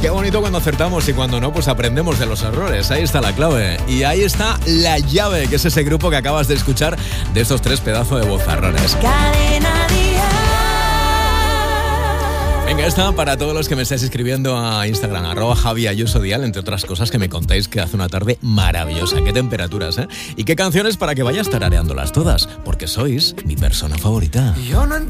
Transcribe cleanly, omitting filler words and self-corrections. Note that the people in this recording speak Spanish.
Qué bonito cuando acertamos y cuando no, pues aprendemos de los errores. Ahí está la clave. Y ahí está La Llave, que es ese grupo que acabas de escuchar de estos tres pedazos de vozarrones. Cadena Dial. Venga, esta para todos los que me estáis escribiendo a Instagram, @JaviAyusoDial, entre otras cosas que me contáis que hace una tarde maravillosa. Qué temperaturas, ¿eh? Y qué canciones para que vayas tarareándolas todas, porque sois mi persona favorita. Yo no